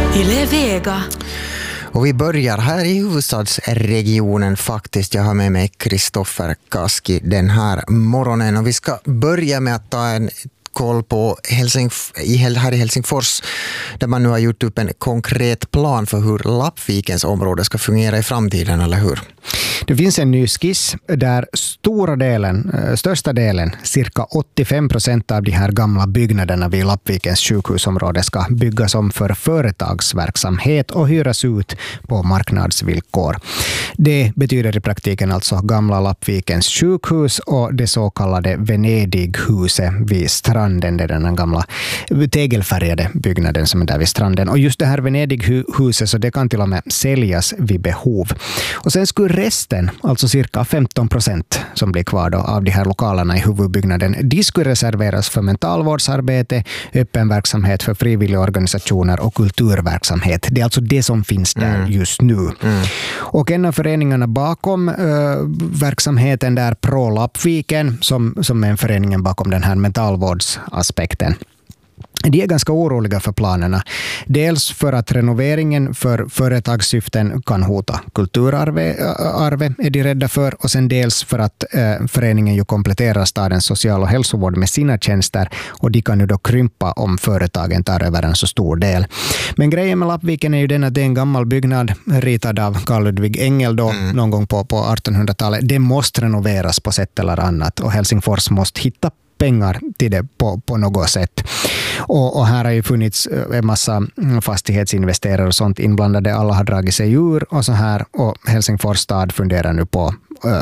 Yle Vega. Och vi börjar här i huvudstadsregionen faktiskt. Jag har med mig Kristoffer Kaski den här morgonen. Och vi ska börja med att ta en koll på här i Helsingfors, där man nu har gjort upp en konkret plan för hur Lappvikens område ska fungera i framtiden, eller hur? Det finns en ny skiss där största delen, cirka 85% av de här gamla byggnaderna vid Lappvikens sjukhusområde ska byggas om för företagsverksamhet och hyras ut på marknadsvillkor. Det betyder i praktiken alltså gamla Lappvikens sjukhus och det så kallade Venedighuset vid stranden, det är den gamla tegelfärgade byggnaden som är där vid stranden. Och just det här Venedighuset, så det kan till och med säljas vid behov. Och sen skulle resten, alltså cirka 15% som blir kvar då av de här lokalerna i huvudbyggnaden, de skulle reserveras för mentalvårdsarbete, öppen verksamhet för frivilliga organisationer och kulturverksamhet. Det är alltså det som finns där just nu. Och en av föreningarna bakom verksamheten där, Pro Lappviken, som är en föreningen bakom den här mentalvårdsaspekten, de är ganska oroliga för planerna. Dels för att renoveringen för företagssyften kan hota kulturarvet, är de rädda för. Och sen dels för att föreningen ju kompletterar stadens social- och hälsovård med sina tjänster. Och de kan ju då krympa om företagen tar över en så stor del. Men grejen med Lappviken är ju den att det är en gammal byggnad ritad av Carl Ludvig Engel då, någon gång på 1800-talet. Det måste renoveras på sätt eller annat. Och Helsingfors måste hitta pengar till det på något sätt. Och här har ju funnits en massa fastighetsinvesterare och sånt inblandade. Alla har dragit sig ur och så här. Och Helsingfors stad funderar nu på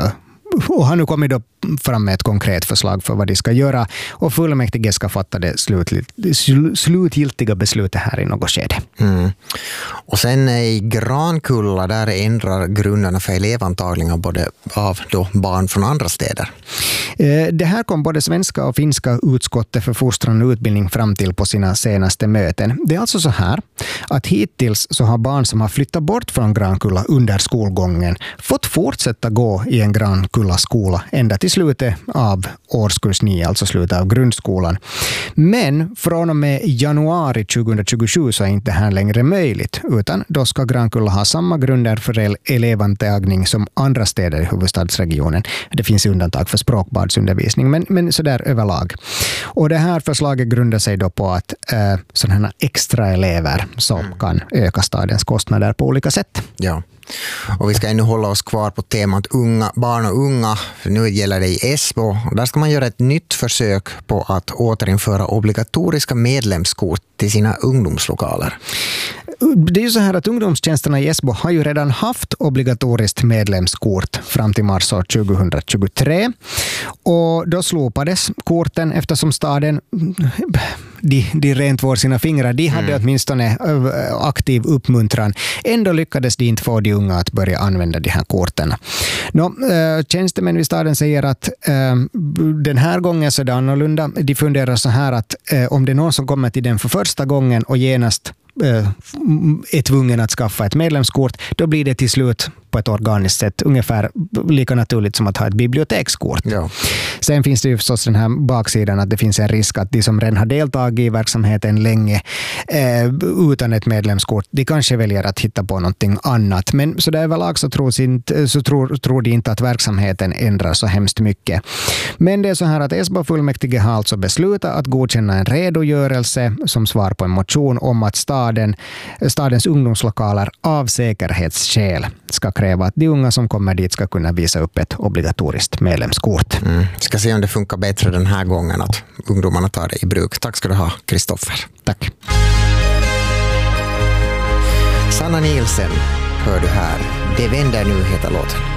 och har nu kommit då fram med ett konkret förslag för vad de ska göra. Och fullmäktige ska fatta det slutgiltiga beslutet här i något skede. Och sen i Grankulla, där ändrar grunderna för elevantagningar både av då barn från andra städer. Det här kom både svenska och finska utskottet för fostran och utbildning fram till på sina senaste möten. Det är alltså så här att hittills så har barn som har flyttat bort från Grankulla under skolgången fått fortsätta gå i en Grankulla skola ända till slutet av årskurs 9, alltså slutet av grundskolan. Men från och med januari 2027 så är inte det här längre möjligt, utan då ska Grankulla ha samma grunder för elevantagning som andra städer i huvudstadsregionen. Det finns undantag för språkbadsundervisning, men så där överlag. Och det här förslaget grundar sig då på att sådana extra elever som kan öka stadens kostnader på olika sätt. Ja. Och vi ska ännu hålla oss kvar på temat barn och unga. För nu gäller det i Esbo. Och där ska man göra ett nytt försök på att återinföra obligatoriska medlemskort till sina ungdomslokaler. Det är ju så här att ungdomstjänsterna i Esbo har ju redan haft obligatoriskt medlemskort fram till mars år 2023. Och då slopades korten eftersom staden, de rent var sina fingrar, de hade åtminstone aktiv uppmuntran. Ändå lyckades de inte få de unga att börja använda de här korten. Tjänstemän vid staden säger att den här gången så är det annorlunda. De funderar så här att om det är någon som kommer till den för första gången och genast är tvungen att skaffa ett medlemskort, då blir det till slut på ett organiskt sätt ungefär lika naturligt som att ha ett bibliotekskort. Ja. Sen finns det ju förstås den här baksidan att det finns en risk att de som redan har deltagit i verksamheten länge utan ett medlemskort, de kanske väljer att hitta på någonting annat. Men så där överlag så tror de inte att verksamheten ändrar så hemskt mycket. Men det är så här att Esbo fullmäktige har alltså beslutat att godkänna en redogörelse som svar på en motion om att stadens ungdomslokaler av säkerhetsskäl ska kräva att de unga som kommer dit ska kunna visa upp ett obligatoriskt medlemskort. Ska se om det funkar bättre den här gången att ungdomarna tar det i bruk. Tack ska du ha, Kristoffer. Tack. Sanna Nielsen hör du här. Det vänder nu heter låten.